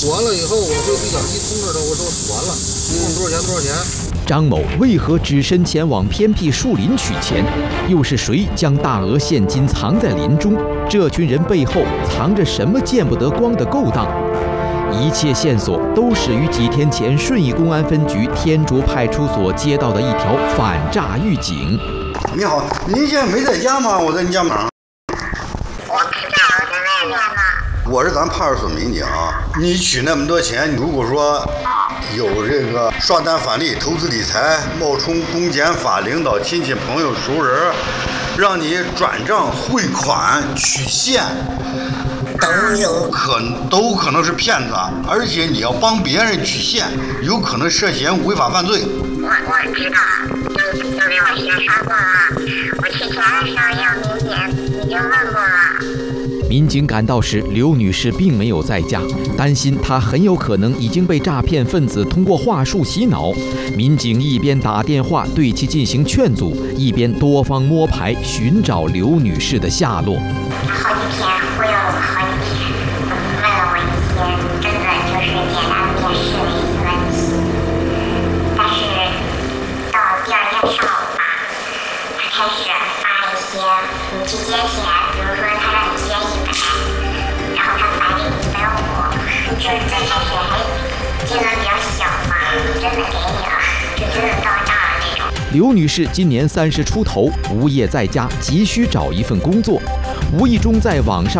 完了以后，我会对讲机通知他，我说完了，一共多少钱多少钱。 张某为何只身前往偏僻树林取钱？又是谁将大额现金藏在林中？这群人背后藏着什么见不得光的勾当？一切线索都始于几天前顺义公安分局天竺派出所接到的一条反诈预警。 你好，您现在没在家吗？我在你家门。 我不在，我在外面呢。 我是咱派出所民警，你取那么多钱，如果说有这个刷单返利、投资理财、冒充公检法领导、亲戚朋友熟人，让你转账汇款取现，都可能是骗子，而且你要帮别人取现，有可能涉嫌违法犯罪。 我知道，都给我宣传过了。我取钱的时候要民警已经问过了。 民警赶到时，刘女士并没有在家，担心她很有可能已经被诈骗分子通过话术洗脑。民警一边打电话对其进行劝阻，一边多方摸排寻找刘女士的下落。 好几天忽悠了我好几天，问了我一些真的就是简单的面试的一些问题，但是到第二天上午吧，他开始发一些你去接钱，比如说他让你接100，然后他返给你150，就是最开始还金额比较小嘛，真的给你了，就真的到账了那种。 刘女士今年30出头，无业在家，急需找一份工作，无意中在网上